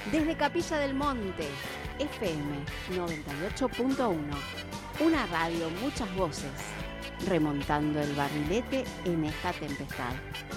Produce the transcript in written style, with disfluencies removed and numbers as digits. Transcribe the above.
Desde Capilla del Monte, FM 98.1. Una radio, muchas voces, remontando el barrilete en esta tempestad.